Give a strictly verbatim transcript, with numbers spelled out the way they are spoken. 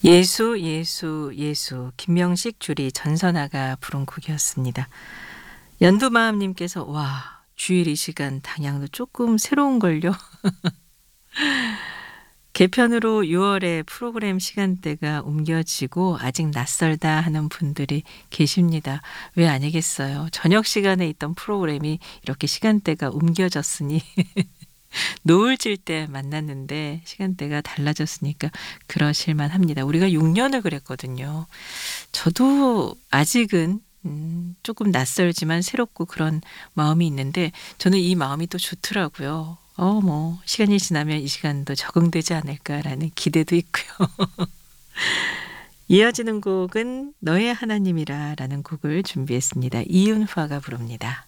예수 예수 예수 김명식 주리 전선아가 부른 곡이었습니다. 연두마음님께서 "와 주일 이 시간 당양도 조금 새로운걸요." 개편으로 유월에 프로그램 시간대가 옮겨지고 아직 낯설다 하는 분들이 계십니다. 왜 아니겠어요. 저녁 시간에 있던 프로그램이 이렇게 시간대가 옮겨졌으니 노을 질 때 만났는데 시간대가 달라졌으니까 그러실 만합니다. 우리가 육 년을 그랬거든요. 저도 아직은 음 쪼끔 낯설지만 새롭고 그런 마음이 있는데 저는 이 마음이 또 좋더라고요. 어 뭐 '시간이 지나면 이 시간도 적응되지 않을까.'라는 기대도 있고요. 이어지는 곡은 너의 하나님이라라는 곡을 준비했습니다. 이윤화가 부릅니다.